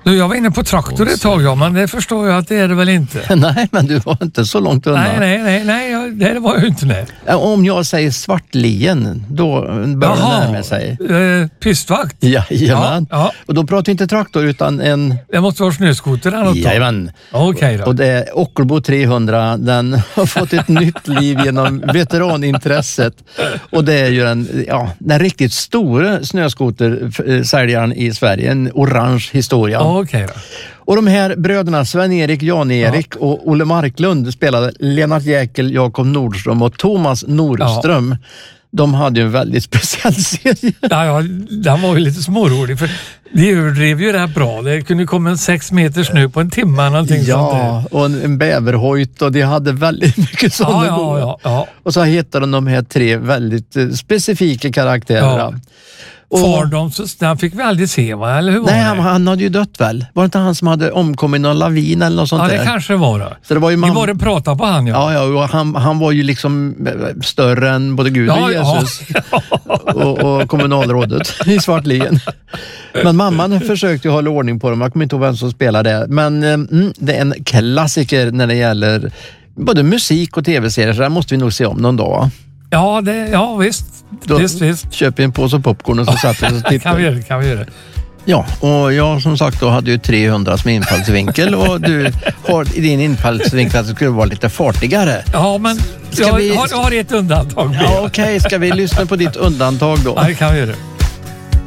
Du, jag var inne på traktor ett tag, ja, men det förstår jag att det är det väl inte. Nej, men du var inte så långt undan. Nej, det var jag inte. Nej. Om jag säger svartlien, då börjar det närma sig. Pistvakt? Jajamän. Ja. Och då pratar vi inte traktor utan en... Det måste vara snöskoter. Jajamän. Okej då. Och det är Ockelbo 300, den har fått ett nytt liv genom veteranintresset. Och det är ju den riktigt stora snöskotersäljaren i Sverige, en orange historia. Okej då. Och de här bröderna Sven-Erik, Jan-Erik och Olle Marklund spelade Lennart Jäkel, Jakob Nordström och Thomas Norström. Ja. De hade ju en väldigt speciell serie. Ja, den var ju lite smårolig för det överdrev ju rätt bra. Det kunde komma en 6 meter snö på en timme någonting sånt där. Ja, och en bäverhojt och de hade väldigt mycket sådana. Ja. Och så hittade de här 3 väldigt specifika karaktärer. Ja. Han fick vi aldrig se, va? Eller hur var nej, det? han hade ju dött väl. Var det inte han som hade omkommit i någon lavin eller något sånt där? Ja, det kanske var det. Så det var ju vi var det prata på han, ja. Ja, och han var ju liksom större än både Gud och Jesus. Och kommunalrådet i Svartlien. Men mamman försökte ju hålla ordning på dem. Jag kommer inte ihåg vem som spelade det. Men det är en klassiker när det gäller både musik och tv-serier. Så där måste vi nog se om någon dag. Ja, visst. Visst. Köper en påse popcorn och så satt vi och tittade. kan vi göra det. Ja, och jag som sagt då hade ju 300 som infallsvinkel och du har i din infallsvinkel att det skulle vara lite fartigare. Ja, men jag har ett undantag. Ja, okej. Ska vi lyssna på ditt undantag då? Ja, det kan vi göra.